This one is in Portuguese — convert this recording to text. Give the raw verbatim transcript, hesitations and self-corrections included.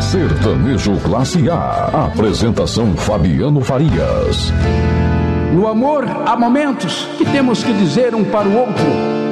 Sertanejo Classe A. Apresentação Fabiano Farias. No amor, há momentos que temos que dizer um para o outro: